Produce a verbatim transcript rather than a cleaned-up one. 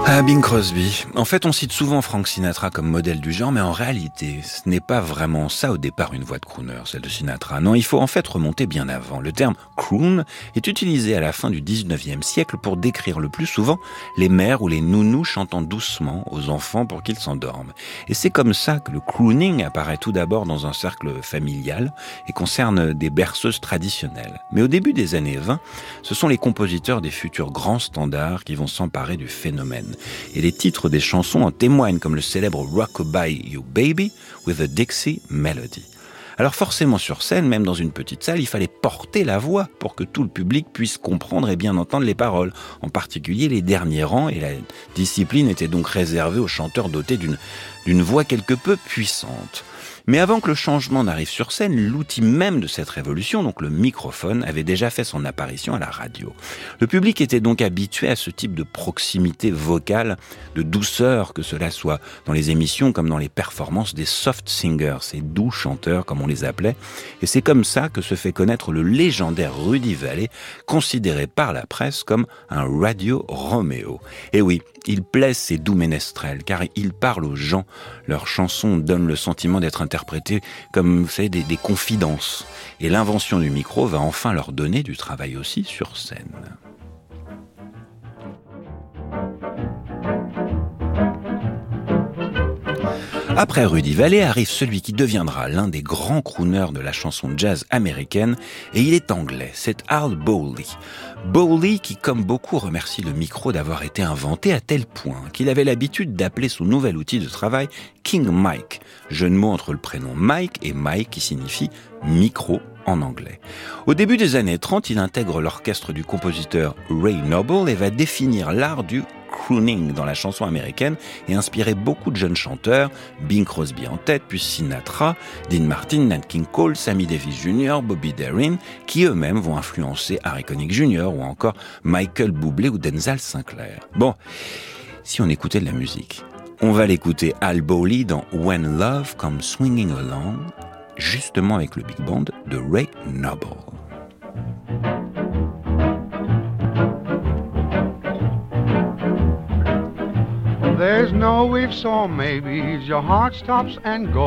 Ah, Bing Crosby. En fait, on cite souvent Frank Sinatra comme modèle du genre, mais en réalité, ce n'est pas vraiment ça au départ une voix de crooner, celle de Sinatra. Non, il faut en fait remonter bien avant. Le terme croon est utilisé à la fin du dix-neuvième siècle pour décrire le plus souvent les mères ou les nounous chantant doucement aux enfants pour qu'ils s'endorment. Et c'est comme ça que le crooning apparaît tout d'abord dans un cercle familial et concerne des berceuses traditionnelles. Mais au début des années vingt, ce sont les compositeurs des futurs grands standards qui vont s'emparer du phénomène. Et les titres des chansons en témoignent, comme le célèbre Rockabye You Baby with a Dixie Melody. Alors forcément sur scène, même dans une petite salle, il fallait porter la voix pour que tout le public puisse comprendre et bien entendre les paroles, en particulier les derniers rangs, et la discipline était donc réservée aux chanteurs dotés d'une, d'une voix quelque peu puissante. Mais avant que le changement n'arrive sur scène, l'outil même de cette révolution, donc le microphone, avait déjà fait son apparition à la radio. Le public était donc habitué à ce type de proximité vocale, de douceur, que cela soit dans les émissions comme dans les performances des soft singers, ces doux chanteurs comme on les appelait. Et c'est comme ça que se fait connaître le légendaire Rudy Vallee, considéré par la presse comme un Radio Romeo. Et oui, il plaise ces doux ménestrels, car il parle aux gens. Leurs chansons donnent le sentiment d'être interprétées comme, vous savez, des, des confidences. Et l'invention du micro va enfin leur donner du travail aussi sur scène. Après Rudy Vallee arrive celui qui deviendra l'un des grands crooners de la chanson jazz américaine, et il est anglais, c'est Al Bowlly. Bowlly qui, comme beaucoup, remercie le micro d'avoir été inventé à tel point qu'il avait l'habitude d'appeler son nouvel outil de travail King Mike, jeu de mots entre le prénom Mike et Mike qui signifie micro en anglais. Au début des années trente, il intègre l'orchestre du compositeur Ray Noble et va définir l'art du crooning dans la chanson américaine et inspirer beaucoup de jeunes chanteurs, Bing Crosby en tête, puis Sinatra, Dean Martin, Nat King Cole, Sammy Davis junior, Bobby Darin, qui eux-mêmes vont influencer Harry Connick junior ou encore Michael Bublé ou Denzel Sinclair. Bon, si on écoutait de la musique, on va l'écouter Al Bowlly dans When Love Comes Swinging Along, justement avec le big band de Ray Noble. There's no ifs or maybes, your heart stops and goes.